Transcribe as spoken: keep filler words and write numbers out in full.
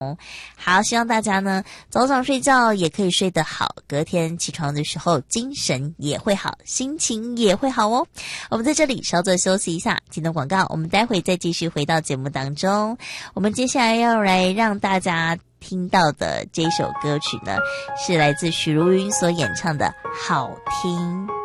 好，希望大家呢早早睡觉也可以睡得好，隔天起床的时候精神也会好，心情也会好哦。我们在这里稍作休息一下，听段广告，我们待会再继续回到节目当中。我们接下来要来让大家听到的这首歌曲呢，是来自许茹芸所演唱的《好听》。